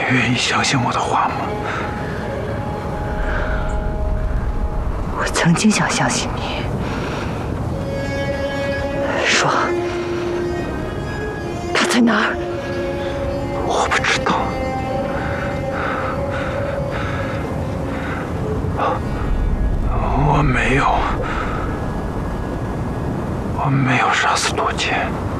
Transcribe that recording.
愿意相信我的话吗？ 我曾经想相信你。说，他在哪儿？ 我不知道。我没有杀死多杰。